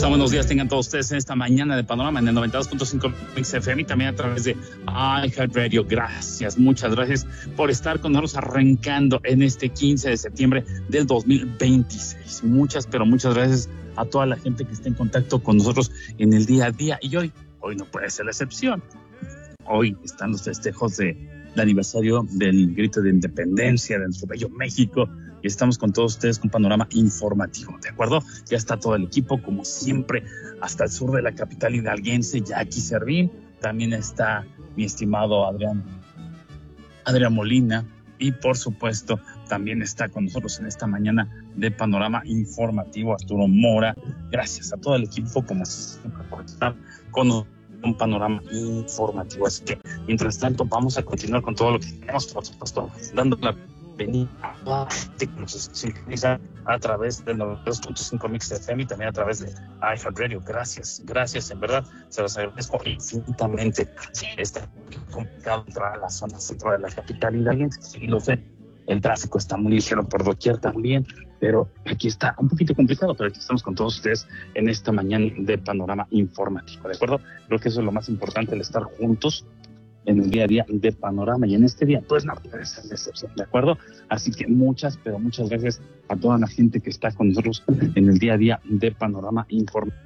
están? Buenos días, tengan todos ustedes en esta mañana de Panorama en el 92.5 Mix FM y también a través de iHeartRadio. Gracias, muchas gracias por estar con nosotros arrancando en este 15 de septiembre del 2026. Muchas, pero muchas gracias a toda la gente que está en contacto con nosotros en el día a día. Y hoy no puede ser la excepción. Hoy están los festejos del aniversario del grito de independencia de nuestro bello México. Y estamos con todos ustedes con Panorama Informativo, ¿de acuerdo? Ya está todo el equipo, como siempre, hasta el sur de la capital hidalguense, Jackie Servín. También está mi estimado Adrián Molina. Y, por supuesto, también está con nosotros en esta mañana de Panorama Informativo Arturo Mora. Gracias a todo el equipo, como siempre, por estar con un panorama informativo. Así que, mientras tanto, vamos a continuar con todo lo que tenemos, por supuesto, dando la bienvenida a toda la gente que nos sintoniza a través del 92.5 Mix FM y también a través de iHeartRadio. Gracias, en verdad, se los agradezco infinitamente. Está complicado entrar a la zona centro de la capital hidalguense, sí lo sé. El tráfico está muy ligero por doquier también, pero aquí está un poquito complicado, pero aquí estamos con todos ustedes en esta mañana de Panorama Informativo, ¿de acuerdo? Creo que eso es lo más importante, el estar juntos en el día a día de Panorama, y en este día, pues no puede ser la excepción, ¿de acuerdo? Así que muchas, pero muchas gracias a toda la gente que está con nosotros en el día a día de Panorama Informativo.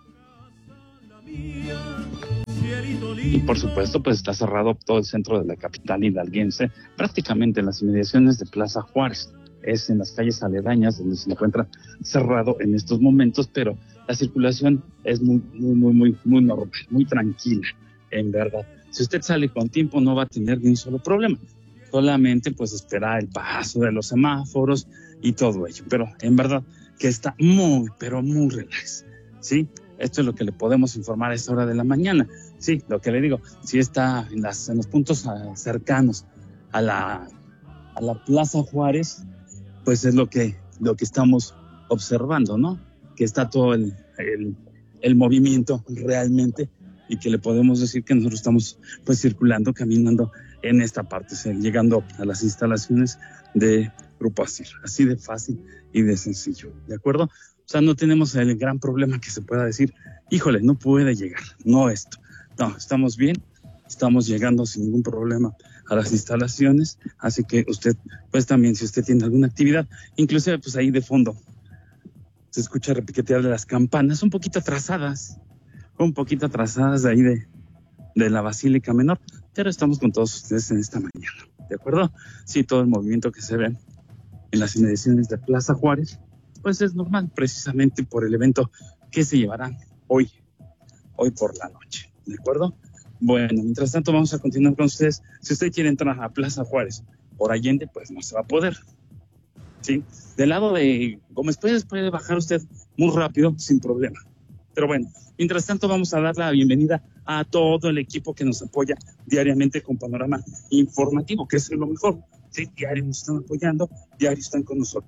Y por supuesto, pues está cerrado todo el centro de la capital hidalguense, prácticamente en las inmediaciones de Plaza Juárez. Es en las calles aledañas donde se encuentra cerrado en estos momentos, pero la circulación es muy normal, muy tranquila, en verdad. Si usted sale con tiempo no va a tener ni un solo problema, solamente pues esperar el paso de los semáforos y todo ello, pero en verdad que está muy relax, ¿sí? Esto es lo que le podemos informar a esta hora de la mañana. Sí, lo que le digo, si está en los puntos cercanos a la Plaza Juárez, pues es lo que estamos observando, ¿no? Que está todo el movimiento realmente, y que le podemos decir que nosotros estamos pues circulando, caminando en esta parte, llegando a las instalaciones de Grupo Asir, así de fácil y de sencillo, ¿de acuerdo? O sea, no tenemos el gran problema que se pueda decir, híjole, no puede llegar, no esto. No, estamos bien, estamos llegando sin ningún problema a las instalaciones, así que usted, pues también, si usted tiene alguna actividad, inclusive pues ahí de fondo se escucha repiquetear de las campanas, un poquito atrasadas de ahí de la Basílica Menor, pero estamos con todos ustedes en esta mañana, ¿de acuerdo? Sí, todo el movimiento que se ve en las inmediaciones de Plaza Juárez, pues es normal, precisamente por el evento que se llevará hoy por la noche, ¿de acuerdo? Bueno, mientras tanto vamos a continuar con ustedes. Si usted quiere entrar a Plaza Juárez por Allende, pues no se va a poder, ¿sí? Del lado de Gómez Pérez puede bajar usted muy rápido, sin problema. Pero bueno, mientras tanto vamos a dar la bienvenida a todo el equipo que nos apoya diariamente con Panorama Informativo, que es lo mejor, ¿sí? Diario nos están apoyando, diario están con nosotros.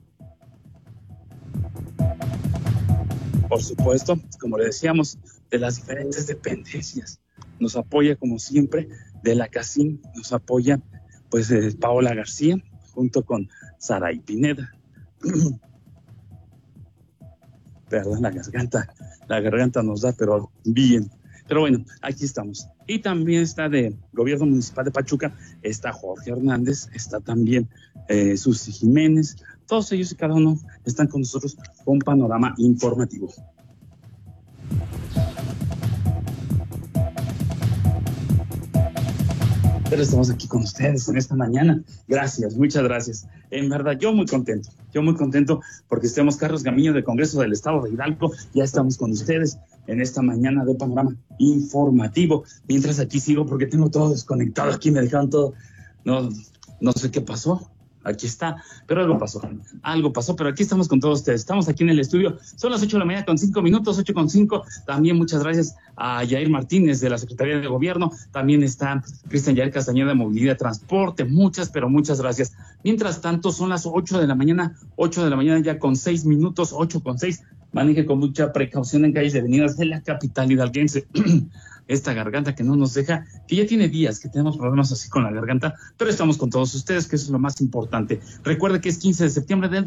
Por supuesto, como le decíamos, de las diferentes dependencias. Nos apoya, como siempre, de la CACIM, nos apoya pues Paola García, junto con Saray Pineda. Perdón, la garganta nos da, pero bien. Pero bueno, aquí estamos. Y también está de Gobierno Municipal de Pachuca, está Jorge Hernández, está también Susi Jiménez. Todos ellos y cada uno están con nosotros con Panorama Informativo. Pero estamos aquí con ustedes en esta mañana. Gracias, muchas gracias. En verdad, yo muy contento porque estemos Carlos Gamiño del Congreso del Estado de Hidalgo. Ya estamos con ustedes en esta mañana de Panorama Informativo. Mientras aquí sigo porque tengo todo desconectado. Aquí me dejaron todo. No sé qué pasó. Aquí está, pero algo pasó, pero aquí estamos con todos ustedes, estamos aquí en el estudio, son las 8 de la mañana con 5 minutos, 8:05, también muchas gracias a Yair Martínez de la Secretaría de Gobierno, también está Cristian Yair Castañeda de Movilidad y Transporte, muchas gracias. Mientras tanto, son las 8 de la mañana ya con 6 minutos, 8:06, maneje con mucha precaución en calles y avenidas de la capital hidalguense. esta garganta que no nos deja, que ya tiene días que tenemos problemas así con la garganta, pero estamos con todos ustedes, que eso es lo más importante. Recuerde que es 15 de septiembre del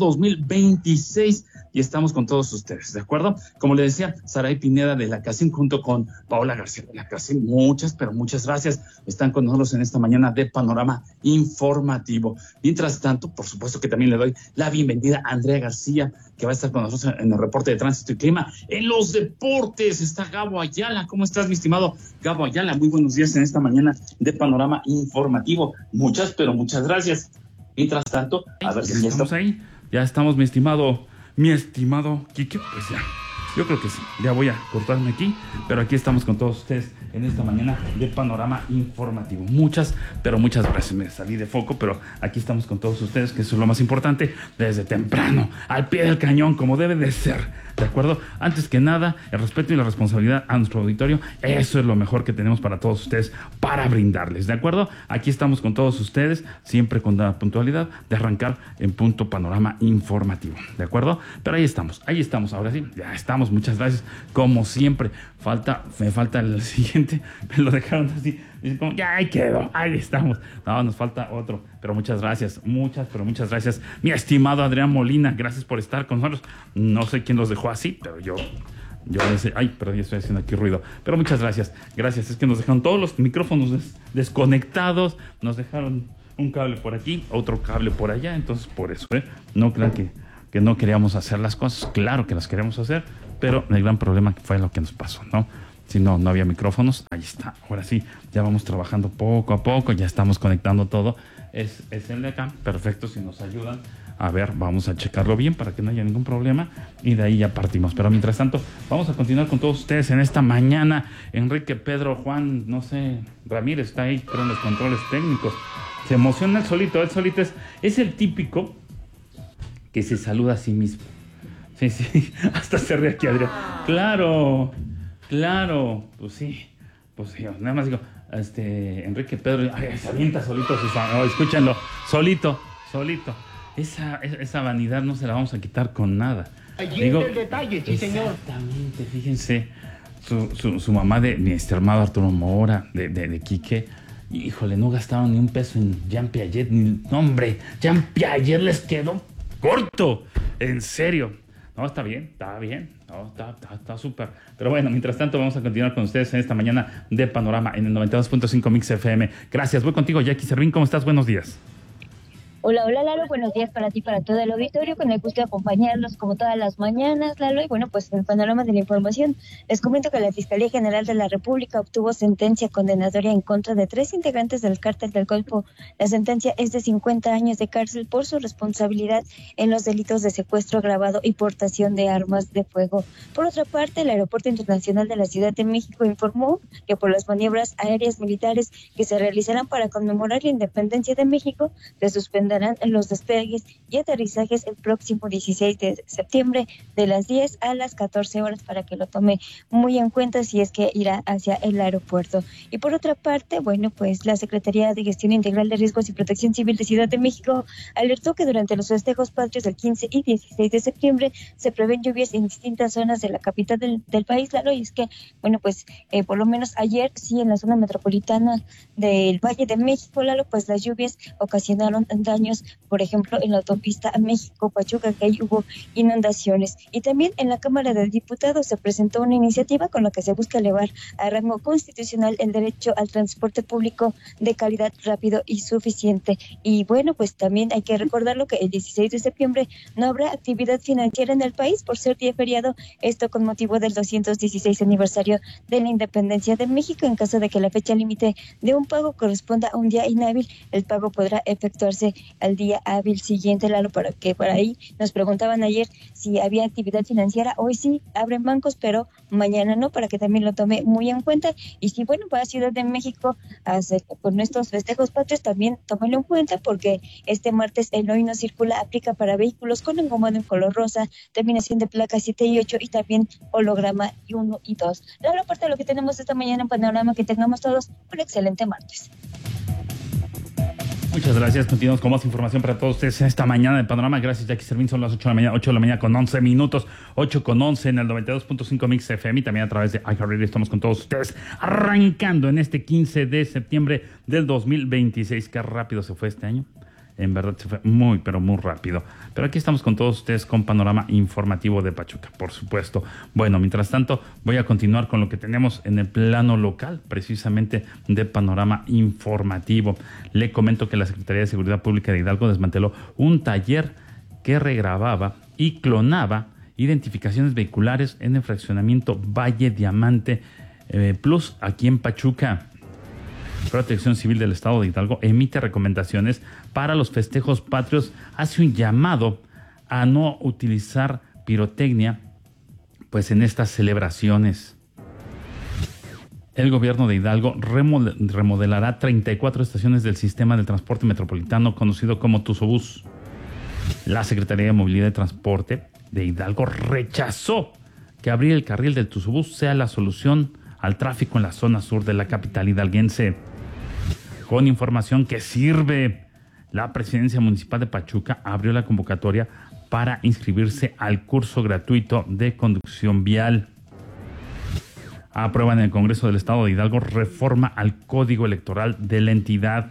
2026 y estamos con todos ustedes, ¿de acuerdo? Como le decía, Saray Pineda de la CACIM junto con Paola García de la CACIM, muchas gracias. Están con nosotros en esta mañana de Panorama Informativo. Mientras tanto, por supuesto que también le doy la bienvenida a Andrea García, que va a estar con nosotros en el reporte de tránsito y clima. En los deportes está Gabo Ayala. ¿Cómo estás, mi estimado Gabo Ayala? Muy buenos días en esta mañana de Panorama Informativo. Muchas gracias. Mientras tanto, a ver si ya estamos ahí. Ya estamos, mi estimado Quique, pues ya. Yo creo que sí, ya voy a cortarme aquí, pero aquí estamos con todos ustedes en esta mañana de Panorama Informativo. Muchas gracias, me salí de foco, pero aquí estamos con todos ustedes, que eso es lo más importante, desde temprano, al pie del cañón, como debe de ser, ¿de acuerdo? Antes que nada, el respeto y la responsabilidad a nuestro auditorio, eso es lo mejor que tenemos para todos ustedes, para brindarles, ¿de acuerdo? Aquí estamos con todos ustedes, siempre con la puntualidad de arrancar en punto Panorama Informativo, ¿de acuerdo? Pero ahí estamos, ahora sí, ya estamos. Muchas gracias, como siempre. Me falta el siguiente, me lo dejaron así, como, ya ahí quedó, ahí estamos. No, nos falta otro, pero muchas gracias, muchas gracias, mi estimado Adrián Molina, gracias por estar con nosotros. No sé quién los dejó así, pero yo sé, perdón, ya estoy haciendo aquí ruido, pero muchas gracias, es que nos dejaron todos los micrófonos desconectados, nos dejaron un cable por aquí, otro cable por allá, entonces por eso, no crean que no queríamos hacer las cosas, claro que las queremos hacer, pero el gran problema fue lo que nos pasó, ¿no? Si no había micrófonos, ahí está, ahora sí, ya vamos trabajando poco a poco, ya estamos conectando todo, es el de acá, perfecto, si nos ayudan, a ver, vamos a checarlo bien para que no haya ningún problema y de ahí ya partimos, pero mientras tanto, vamos a continuar con todos ustedes en esta mañana. Enrique, Pedro, Juan, no sé, Ramírez está ahí, creo, en los controles técnicos, se emociona el solito es el típico que se saluda a sí mismo. Sí, hasta se ríe aquí, Adrián. Claro, pues sí, nada más digo, Enrique Pedro, se avienta solito, escúchanlo, solito. Esa vanidad no se la vamos a quitar con nada. Allí está el detalle, sí, señor. Exactamente, fíjense, su mamá de mi estimado Arturo Mora, de Quique, híjole, no gastaron ni un peso en Jean Piaget, hombre, Jean Piaget les quedó corto, en serio. No, está bien, no, está súper. Pero bueno, mientras tanto vamos a continuar con ustedes en esta mañana de Panorama en el 92.5 Mix FM. Gracias, voy contigo, Jackie Servín, ¿cómo estás? Buenos días. Hola Lalo, buenos días para ti, para todo el auditorio, con el gusto de acompañarlos como todas las mañanas, Lalo, y bueno, pues en el panorama de la información, les comento que la Fiscalía General de la República obtuvo sentencia condenatoria en contra de 3 integrantes del Cártel del Golfo. La sentencia es de 50 años de cárcel por su responsabilidad en los delitos de secuestro agravado y portación de armas de fuego. Por otra parte, el Aeropuerto Internacional de la Ciudad de México informó que por las maniobras aéreas militares que se realizarán para conmemorar la independencia de México, se suspenderán los despegues y aterrizajes el próximo 16 de septiembre de las 10 a las 14 horas para que lo tome muy en cuenta si es que irá hacia el aeropuerto. Y por otra parte, bueno, pues la Secretaría de Gestión Integral de Riesgos y Protección Civil de Ciudad de México alertó que durante los festejos patrios del 15 y 16 de septiembre se prevén lluvias en distintas zonas de la capital del país, Lalo, y es que, bueno, pues por lo menos ayer sí en la zona metropolitana del Valle de México, Lalo, pues las lluvias ocasionaron daños, por ejemplo, en la autopista México-Pachuca, que ahí hubo inundaciones. Y también en la Cámara de Diputados se presentó una iniciativa con la que se busca elevar a rango constitucional el derecho al transporte público de calidad, rápido y suficiente. Y bueno, pues también hay que recordarlo que el 16 de septiembre no habrá actividad financiera en el país por ser día feriado, esto con motivo del 216 aniversario de la independencia de México. En caso de que la fecha límite de un pago corresponda a un día inhábil, el pago podrá efectuarse al día hábil siguiente, Lalo, para que por ahí nos preguntaban ayer si había actividad financiera. Hoy sí abren bancos, pero mañana no, para que también lo tome muy en cuenta. Y si, bueno, para Ciudad de México con estos festejos patrios, también tómenlo en cuenta, porque este martes el hoy no circula aplica para vehículos con engomado en color rosa, terminación de placas 7 y 8 y también holograma 1 y 2. Lalo, aparte de lo que tenemos esta mañana en Panorama, que tengamos todos un excelente martes. Muchas gracias. Continuamos con más información para todos ustedes en esta mañana de Panorama. Gracias, Jackie Servín. Son las 8 de la mañana con 11 minutos. 8 con 11 en el 92.5 Mix FM y también a través de iHeartRadio. Estamos con todos ustedes arrancando en este 15 de septiembre del 2026. Qué rápido se fue este año. En verdad se fue muy, pero muy rápido. Pero aquí estamos con todos ustedes con Panorama Informativo de Pachuca, por supuesto. Bueno, mientras tanto, voy a continuar con lo que tenemos en el plano local, precisamente de Panorama Informativo. Le comento que la Secretaría de Seguridad Pública de Hidalgo desmanteló un taller que regrababa y clonaba identificaciones vehiculares en el fraccionamiento Valle Diamante Plus, aquí en Pachuca. Protección Civil del Estado de Hidalgo emite recomendaciones para los festejos patrios, hace un llamado a no utilizar pirotecnia pues en estas celebraciones. El gobierno de Hidalgo remodelará 34 estaciones del sistema de transporte metropolitano conocido como Tuzobús. La Secretaría de Movilidad y Transporte de Hidalgo rechazó que abrir el carril del Tuzobús sea la solución al tráfico en la zona sur de la capital hidalguense. Con información que sirve, la Presidencia Municipal de Pachuca abrió la convocatoria para inscribirse al curso gratuito de conducción vial. Aprueban en el Congreso del Estado de Hidalgo reforma al Código Electoral de la entidad.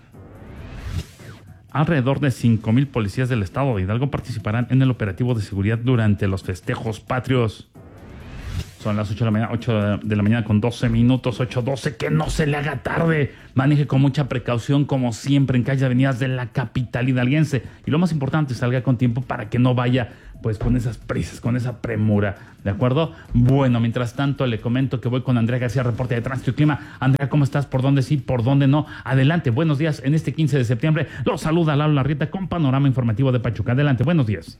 Alrededor de 5,000 policías del Estado de Hidalgo participarán en el operativo de seguridad durante los festejos patrios. Son las 8 de la mañana con 12 minutos, 8:12, que no se le haga tarde. Maneje con mucha precaución, como siempre, en calles y avenidas de la capital hidalguense. Y lo más importante, salga con tiempo para que no vaya pues con esas prisas, con esa premura, ¿de acuerdo? Bueno, mientras tanto, le comento que voy con Andrea García, reporte de Tránsito y Clima. Andrea, ¿cómo estás? ¿Por dónde sí? ¿Por dónde no? Adelante, buenos días. En este 15 de septiembre, los saluda Lalo Larrieta con Panorama Informativo de Pachuca. Adelante, buenos días.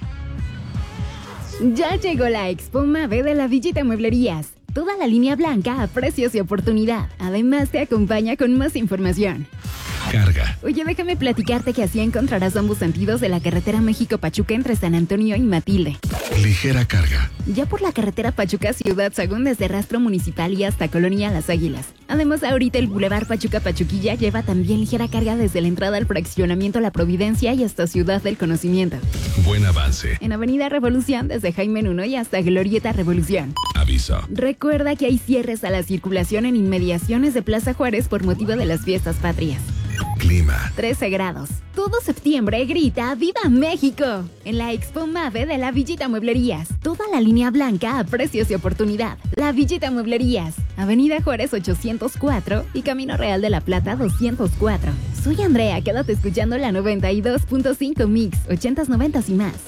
Ya llegó la Expo Mave de la Villita Mueblerías. Toda la línea blanca a precios y oportunidad. Además, te acompaña con más información. Carga. Oye, déjame platicarte que así encontrarás ambos sentidos de la carretera México-Pachuca entre San Antonio y Matilde. Ligera carga. Ya por la carretera Pachuca-Ciudad Sagún desde Rastro Municipal y hasta Colonia Las Águilas. Además, ahorita el Boulevard Pachuca-Pachuquilla lleva también ligera carga desde la entrada al fraccionamiento La Providencia y hasta Ciudad del Conocimiento. Buen avance. En Avenida Revolución desde Jaime Nuno y hasta Glorieta Revolución. Aviso. Recuerda que hay cierres a la circulación en inmediaciones de Plaza Juárez por motivo de las fiestas patrias. Clima. 13 grados. Todo septiembre grita ¡Viva México! En la Expo Mave de la Villita Mueblerías. Toda la línea blanca a precios y oportunidad. La Villita Mueblerías. Avenida Juárez 804 y Camino Real de la Plata 204. Soy Andrea, quédate escuchando la 92.5 Mix, 80s, 90s y más.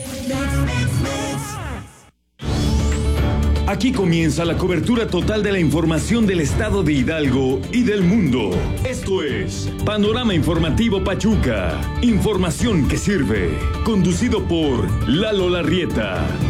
Aquí comienza la cobertura total de la información del estado de Hidalgo y del mundo. Esto es Panorama Informativo Pachuca. Información que sirve. Conducido por Lalo Larrieta.